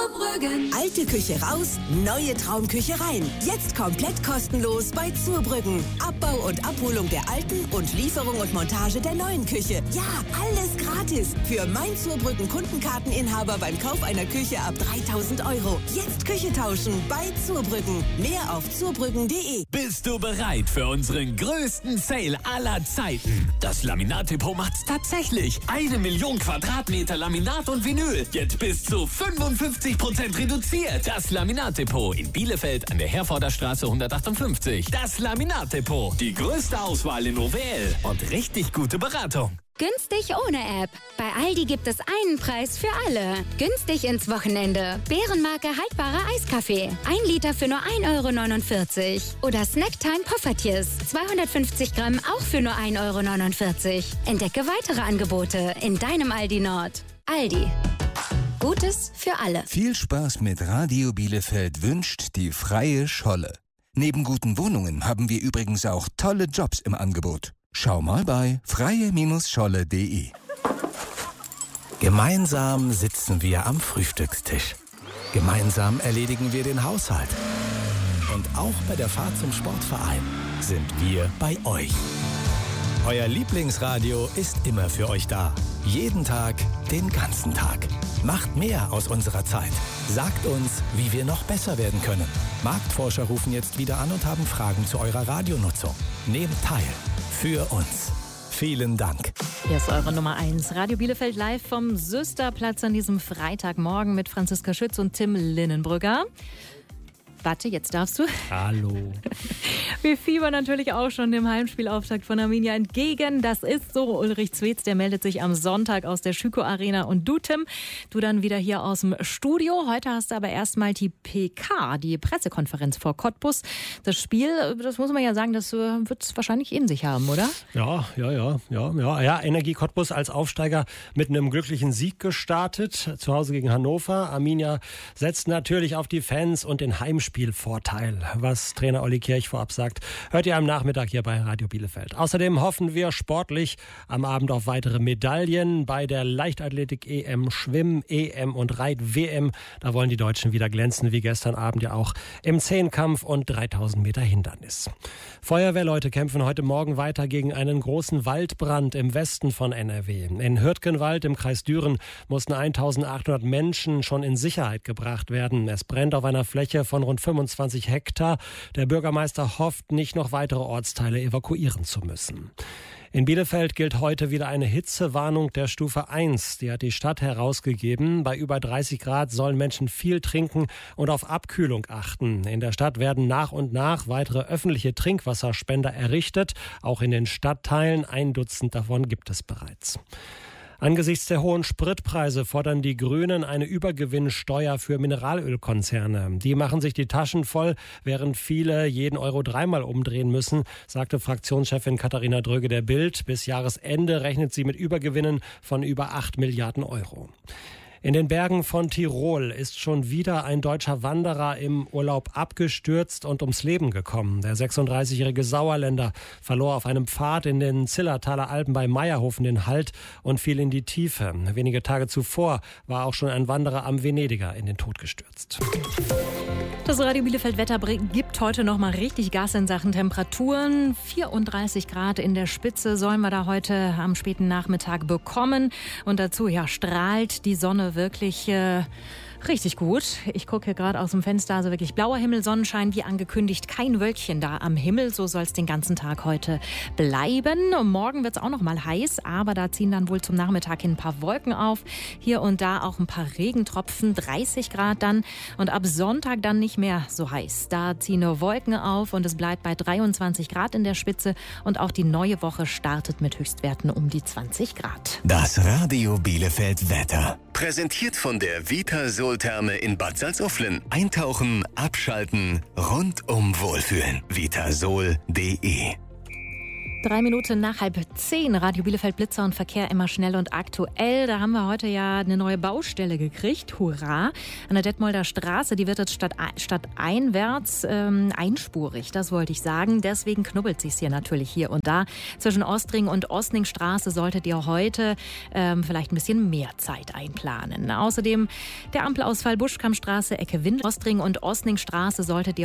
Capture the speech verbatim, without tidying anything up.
Zurbrüggen. Alte Küche raus, neue Traumküche rein. Jetzt komplett kostenlos bei Zurbrüggen. Abbau und Abholung der alten und Lieferung und Montage der neuen Küche. Ja, alles gratis. Für mein Zurbrüggen Kundenkarteninhaber beim Kauf einer Küche ab dreitausend Euro. Jetzt Küche tauschen bei Zurbrüggen. Mehr auf zurbrüggen punkt de. Bist du bereit für unseren größten Sale aller Zeiten? Das Laminat-Depot macht's tatsächlich. Eine Million Quadratmeter Laminat und Vinyl. Jetzt bis zu fünfundfünfzig Prozent reduziert. Das Laminat-Depot in Bielefeld an der Herforder Straße hundertachtundfünfzig. Das Laminat-Depot. Die größte Auswahl in O W L und richtig gute Beratung. Günstig ohne App. Bei Aldi gibt es einen Preis für alle. Günstig ins Wochenende. Bärenmarke haltbarer Eiskaffee. Ein Liter für nur ein Euro neunundvierzig. Oder Snacktime Poffertjes. zweihundertfünfzig Gramm auch für nur ein Euro neunundvierzig. Entdecke weitere Angebote in deinem Aldi Nord. Aldi. Gutes für alle. Viel Spaß mit Radio Bielefeld wünscht die Freie Scholle. Neben guten Wohnungen haben wir übrigens auch tolle Jobs im Angebot. Schau mal bei freie Scholle punkt de. Gemeinsam sitzen wir am Frühstückstisch. Gemeinsam erledigen wir den Haushalt. Und auch bei der Fahrt zum Sportverein sind wir bei euch. Euer Lieblingsradio ist immer für euch da. Jeden Tag, den ganzen Tag. Macht mehr aus unserer Zeit. Sagt uns, wie wir noch besser werden können. Marktforscher rufen jetzt wieder an und haben Fragen zu eurer Radionutzung. Nehmt teil. Für uns. Vielen Dank. Hier ist eure Nummer eins. Radio Bielefeld live vom Süsterplatz an diesem Freitagmorgen mit Franziska Schütz und Tim Linnenbrügger. Warte, jetzt darfst du. Hallo. Wir fiebern natürlich auch schon dem Heimspielauftakt von Arminia entgegen. Das ist so. Ulrich Zwetz, der meldet sich am Sonntag aus der Schüko Arena. Und du, Tim, du dann wieder hier aus dem Studio. Heute hast du aber erstmal die P K, die Pressekonferenz vor Cottbus. Das Spiel, das muss man ja sagen, das wird es wahrscheinlich in sich haben, oder? Ja, ja, ja, ja, ja. Ja, Energie Cottbus als Aufsteiger mit einem glücklichen Sieg gestartet. Zu Hause gegen Hannover. Arminia setzt natürlich auf die Fans und den Heimspiel. Spielvorteil, was Trainer Olli Kirch vorab sagt, hört ihr am Nachmittag hier bei Radio Bielefeld. Außerdem hoffen wir sportlich am Abend auf weitere Medaillen bei der Leichtathletik-E M, Schwimmen, E M und Reit-W M. Da wollen die Deutschen wieder glänzen, wie gestern Abend ja auch im Zehnkampf und dreitausend Meter Hindernis. Feuerwehrleute kämpfen heute Morgen weiter gegen einen großen Waldbrand im Westen von N R W. In Hürtgenwald im Kreis Düren mussten eintausendachthundert Menschen schon in Sicherheit gebracht werden. Es brennt auf einer Fläche von rund fünfundzwanzig Hektar. Der Bürgermeister hofft, nicht noch weitere Ortsteile evakuieren zu müssen. In Bielefeld gilt heute wieder eine Hitzewarnung der Stufe eins. Die hat die Stadt herausgegeben. Bei über dreißig Grad sollen Menschen viel trinken und auf Abkühlung achten. In der Stadt werden nach und nach weitere öffentliche Trinkwasserspender errichtet. Auch in den Stadtteilen, ein Dutzend davon gibt es bereits. Angesichts der hohen Spritpreise fordern die Grünen eine Übergewinnsteuer für Mineralölkonzerne. Die machen sich die Taschen voll, während viele jeden Euro dreimal umdrehen müssen, sagte Fraktionschefin Katharina Dröge der Bild. Bis Jahresende rechnet sie mit Übergewinnen von über acht Milliarden Euro. In den Bergen von Tirol ist schon wieder ein deutscher Wanderer im Urlaub abgestürzt und ums Leben gekommen. Der sechsunddreißigjährige Sauerländer verlor auf einem Pfad in den Zillertaler Alpen bei Meierhofen den Halt und fiel in die Tiefe. Wenige Tage zuvor war auch schon ein Wanderer am Venediger in den Tod gestürzt. Das Radio Bielefeld Wetter gibt heute noch mal richtig Gas in Sachen Temperaturen. vierunddreißig Grad in der Spitze sollen wir da heute am späten Nachmittag bekommen. Und dazu ja strahlt die Sonne wirklich äh, richtig gut. Ich gucke hier gerade aus dem Fenster, also wirklich blauer Himmel, Sonnenschein, wie angekündigt, kein Wölkchen da am Himmel. So soll es den ganzen Tag heute bleiben. Und morgen wird es auch noch mal heiß, aber da ziehen dann wohl zum Nachmittag hin ein paar Wolken auf. Hier und da auch ein paar Regentropfen, dreißig Grad dann. Und ab Sonntag dann nicht mehr so heiß. Da ziehen nur Wolken auf und es bleibt bei dreiundzwanzig Grad in der Spitze. Und auch die neue Woche startet mit Höchstwerten um die zwanzig Grad. Das Radio Bielefeld Wetter. Präsentiert von der Vitasol-Therme in Bad Salzuflen. Eintauchen, abschalten, rundum wohlfühlen. Vitasol punkt de Drei Minuten nach halb zehn. Radio Bielefeld Blitzer und Verkehr immer schnell und aktuell. Da haben wir heute ja eine neue Baustelle gekriegt. Hurra! An der Detmolder Straße. Die wird jetzt statt, statt einwärts ähm, einspurig. Das wollte ich sagen. Deswegen knubbelt sich's hier natürlich hier und da. Zwischen Ostring und Osningstraße solltet ihr heute ähm, vielleicht ein bisschen mehr Zeit einplanen. Außerdem der Ampelausfall Buschkammstraße, Ecke Wind. Ostring und Osningstraße solltet ihr